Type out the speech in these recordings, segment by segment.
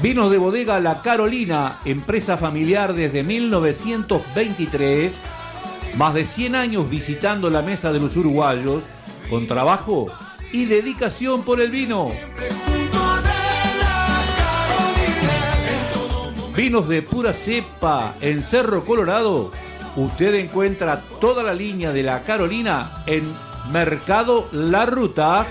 Vinos de bodega La Carolina, empresa familiar desde 1923, más de 100 años visitando la mesa de los uruguayos, con trabajo y dedicación por el vino. Vinos de pura cepa en Cerro Colorado. Usted encuentra toda la línea de La Carolina en Mercado La Ruta.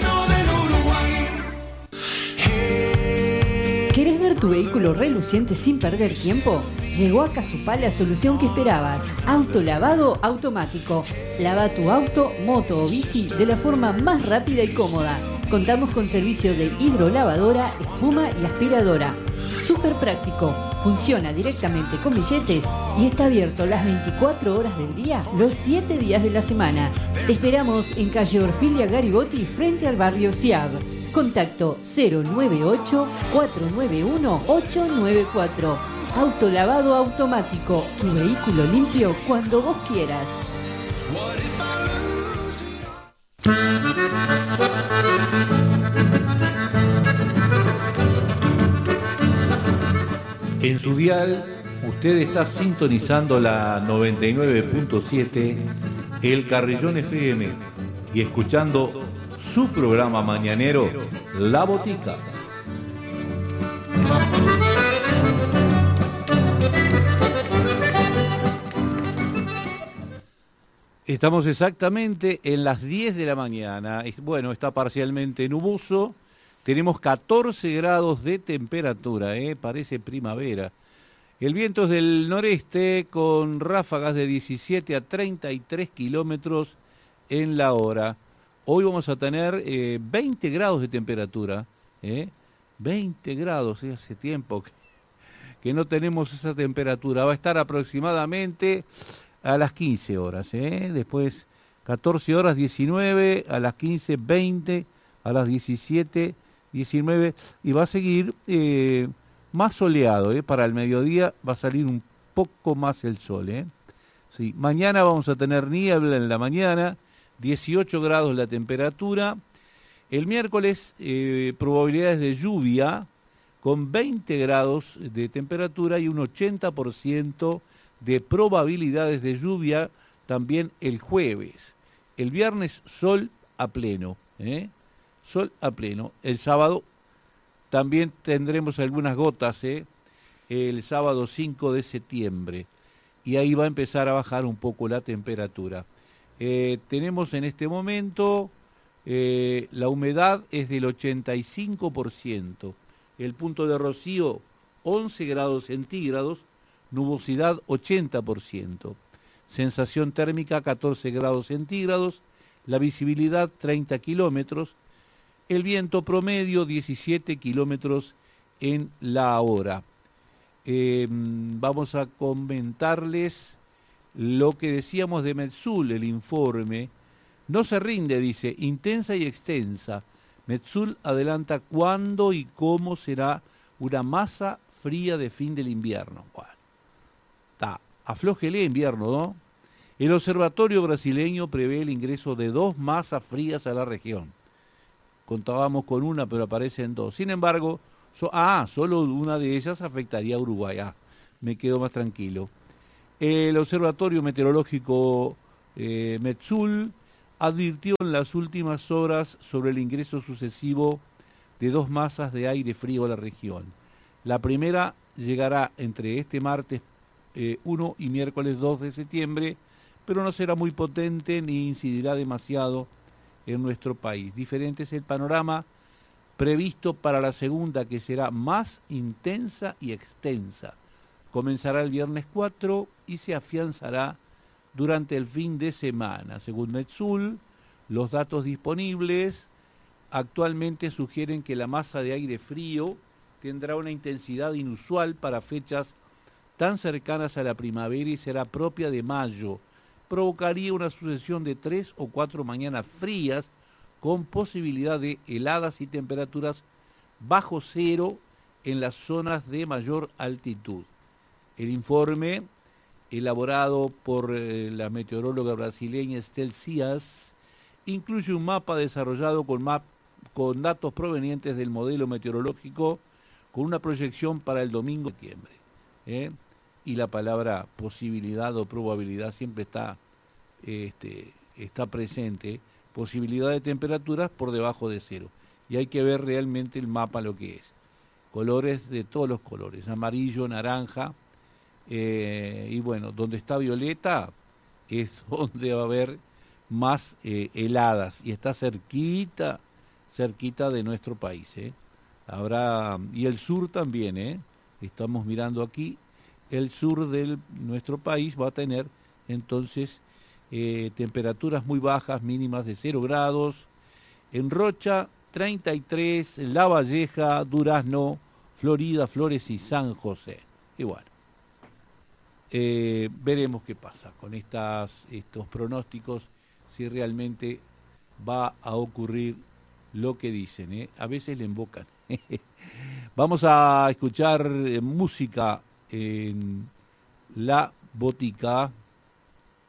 ¿Querés ver tu vehículo reluciente sin perder tiempo? Llegó a Casupá la solución que esperabas. Autolavado automático. Lava tu auto, moto o bici de la forma más rápida y cómoda. Contamos con servicio de hidrolavadora, espuma y aspiradora. Súper práctico. Funciona directamente con billetes y está abierto las 24 horas del día, los 7 días de la semana. Te esperamos en calle Orfilia Garibotti, frente al barrio Ciab. Contacto 098-491-894. Autolavado automático. Tu vehículo limpio cuando vos quieras. En su dial, usted está sintonizando la 99.7, El Carrillón FM, y escuchando su programa mañanero, La Botica. Estamos exactamente en las 10 de la mañana. Bueno, está parcialmente nuboso. Tenemos 14 grados de temperatura, parece primavera. El viento es del noreste con ráfagas de 17 a 33 kilómetros en la hora. Hoy vamos a tener 20 grados de temperatura. 20 grados, hace tiempo que no tenemos esa temperatura. Va a estar aproximadamente a las 15 horas. Después 14 horas 19, a las 15 20, a las 17 19, y va a seguir más soleado. Para el mediodía va a salir un poco más el sol. Sí, mañana vamos a tener niebla en la mañana, 18 grados la temperatura. El miércoles probabilidades de lluvia con 20 grados de temperatura y un 80% de probabilidades de lluvia también el jueves. El viernes sol a pleno. Sol a pleno. El sábado también tendremos algunas gotas, el sábado 5 de septiembre. Y ahí va a empezar a bajar un poco la temperatura. Tenemos en este momento, la humedad es del 85%. El punto de rocío 11 grados centígrados, nubosidad 80%. Sensación térmica 14 grados centígrados, la visibilidad 30 kilómetros. El viento promedio 17 kilómetros en la hora. Vamos a comentarles lo que decíamos de Metsul, el informe. No se rinde, dice, intensa y extensa. Metsul adelanta cuándo y cómo será una masa fría de fin del invierno. Bueno, aflójele invierno, ¿no? El observatorio brasileño prevé el ingreso de 2 masas frías a la región. Contábamos con una, pero aparecen 2. Sin embargo, solo una de ellas afectaría a Uruguay. Me quedo más tranquilo. El Observatorio Meteorológico Metsul advirtió en las últimas horas sobre el ingreso sucesivo de 2 masas de aire frío a la región. La primera llegará entre este martes 1 y miércoles 2 de septiembre, pero no será muy potente ni incidirá demasiado en nuestro país. Diferente es el panorama previsto para la segunda, que será más intensa y extensa. Comenzará el viernes 4 y se afianzará durante el fin de semana. Según Metsul, los datos disponibles actualmente sugieren que la masa de aire frío tendrá una intensidad inusual para fechas tan cercanas a la primavera y será propia de mayo. Provocaría una sucesión de 3 o 4 mañanas frías con posibilidad de heladas y temperaturas bajo cero en las zonas de mayor altitud. El informe, elaborado por la meteoróloga brasileña Estel Cias, incluye un mapa desarrollado con datos provenientes del modelo meteorológico con una proyección para el domingo de septiembre. Y la palabra posibilidad o probabilidad siempre está presente, posibilidad de temperaturas por debajo de cero. Y hay que ver realmente el mapa lo que es. Colores de todos los colores, amarillo, naranja, y bueno, donde está violeta es donde va a haber más heladas, y está cerquita de nuestro país. Habrá, y el sur también, estamos mirando aquí, el sur de nuestro país va a tener entonces temperaturas muy bajas, mínimas de 0 grados, en Rocha 33, La Valleja, Durazno, Florida, Flores y San José. Y bueno, veremos qué pasa con estos pronósticos, si realmente va a ocurrir lo que dicen. A veces le invocan. Vamos a escuchar música en La Botica.